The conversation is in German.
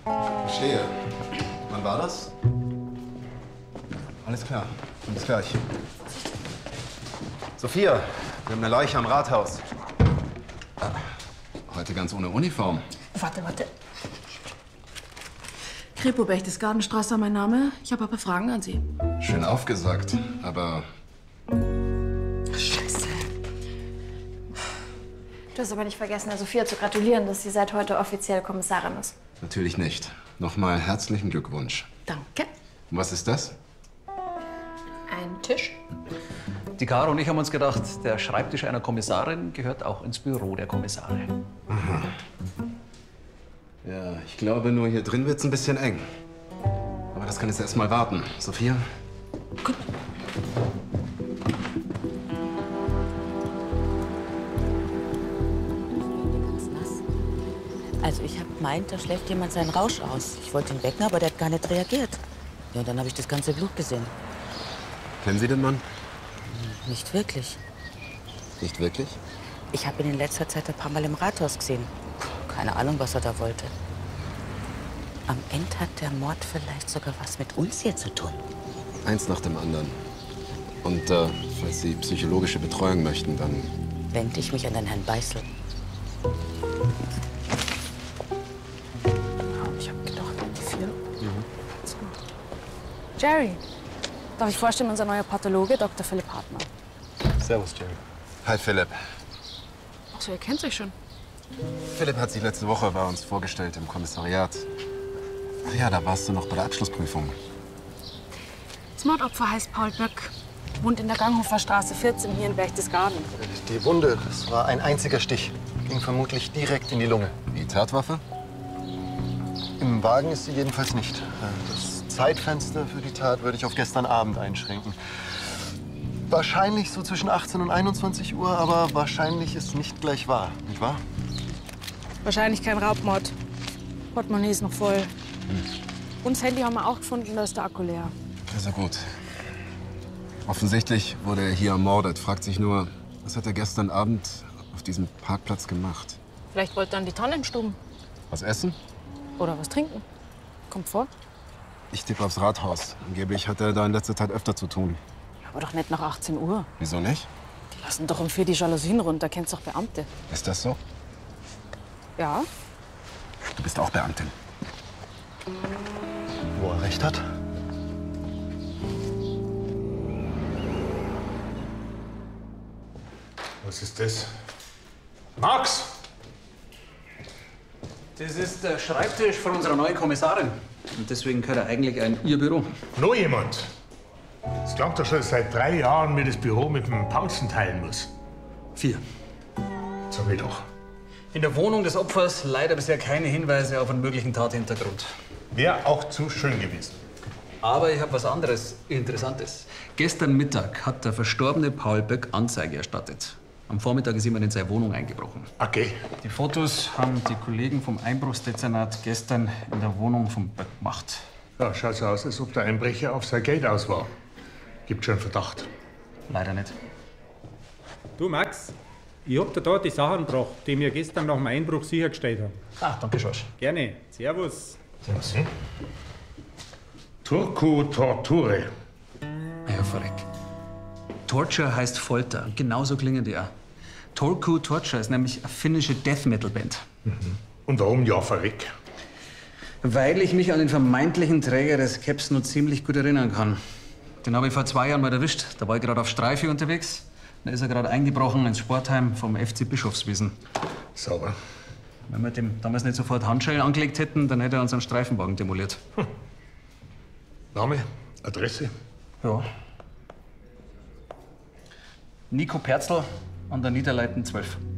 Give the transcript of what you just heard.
Verstehe. Wann war das? Alles klar. Bis gleich. Sophia, wir haben eine Leiche am Rathaus. Heute ganz ohne Uniform. Warte. Kripo Berchtesgadenstraße, mein Name. Ich habe aber Fragen an Sie. Schön aufgesagt, aber... Scheiße. Du hast aber nicht vergessen, der Sophia zu gratulieren, dass sie seit heute offiziell Kommissarin ist. Natürlich nicht. Nochmal herzlichen Glückwunsch. Danke. Und was ist das? Ein Tisch? Die Caro und ich haben uns gedacht, der Schreibtisch einer Kommissarin gehört auch ins Büro der Kommissare. Aha. Ja, ich glaube, nur hier drin wird's ein bisschen eng. Aber das kann jetzt erst mal warten. Sophia? Gut. Also ich habe gemeint, da schläft jemand seinen Rausch aus. Ich wollte ihn wecken, aber der hat gar nicht reagiert. Ja, und dann habe ich das ganze Blut gesehen. Kennen Sie den Mann? Nicht wirklich. Nicht wirklich? Ich habe ihn in letzter Zeit ein paar Mal im Rathaus gesehen. Keine Ahnung, was er da wollte. Am Ende hat der Mord vielleicht sogar was mit uns hier zu tun. Eins nach dem anderen. Und falls Sie psychologische Betreuung möchten, dann... Wende ich mich an den Herrn Beißel. Ich habe gedacht, die 4. So. Jerry, darf ich vorstellen, unser neuer Pathologe, Dr. Philipp Hartmann. Servus, Jerry. Hi, Philipp. Ach so, ihr kennt euch schon. Philipp hat sich letzte Woche bei uns vorgestellt im Kommissariat. Ach ja, da warst du noch bei der Abschlussprüfung. Das Mordopfer heißt Paul Böck. Wohnt in der Ganghofer Straße 14 hier in Berchtesgaden. Die Wunde, das war ein einziger Stich. Ging vermutlich direkt in die Lunge. Die Tatwaffe? Im Wagen ist sie jedenfalls nicht. Das Zeitfenster für die Tat würde ich auf gestern Abend einschränken. Wahrscheinlich so zwischen 18 und 21 Uhr, aber wahrscheinlich ist nicht gleich wahr, nicht wahr? Wahrscheinlich kein Raubmord. Portemonnaie ist noch voll. Und das Handy haben wir auch gefunden, da ist der Akku leer. Also gut. Offensichtlich wurde er hier ermordet. Fragt sich nur, was hat er gestern Abend auf diesem Parkplatz gemacht? Vielleicht wollte er an die Tannenstuben. Was essen? Oder was trinken. Kommt vor. Ich tippe aufs Rathaus. Angeblich hat er da in letzter Zeit öfter zu tun. Aber doch nicht nach 18 Uhr. Wieso nicht? Die lassen doch um 4 die Jalousien runter. Kennst doch Beamte. Ist das so? Ja. Du bist auch Beamtin. Wo er recht hat. Was ist das? Max! Das ist der Schreibtisch von unserer neuen Kommissarin. Und deswegen gehört er eigentlich in ihr Büro. Noch jemand? Es klingt doch schon seit 3 Jahren, mir das Büro mit dem Paulsen teilen muss. 4. Sag ich doch. In der Wohnung des Opfers leider bisher keine Hinweise auf einen möglichen Tathintergrund. Wäre auch zu schön gewesen. Aber ich habe was anderes Interessantes. Gestern Mittag hat der verstorbene Paul Böck Anzeige erstattet. Am Vormittag ist jemand in seine Wohnung eingebrochen. Okay. Die Fotos haben die Kollegen vom Einbruchsdezernat gestern in der Wohnung von Böck gemacht. Ja, schaut so aus, als ob der Einbrecher auf sein Geld aus war. Gibt schon Verdacht. Leider nicht. Du Max, ich hab dir da die Sachen gebracht, die wir gestern nach dem Einbruch sichergestellt haben. Ah, danke, Schorsch. Gerne. Servus. Was? Turku Torture. Ja, verreck. Torture heißt Folter. Genauso klingen die auch. Turku Torture ist nämlich eine finnische Death-Metal-Band. Und warum ja verreck? Weil ich mich an den vermeintlichen Träger des Caps nur ziemlich gut erinnern kann. Den habe ich vor 2 Jahren mal erwischt. Da war ich gerade auf Streife unterwegs. Da ist er gerade eingebrochen ins Sportheim vom FC Bischofswiesen. Sauber. Wenn wir dem damals nicht sofort Handschellen angelegt hätten, dann hätte er unseren Streifenwagen demoliert. Name? Adresse? Ja. Nico Perzl an der Niederleiten 12.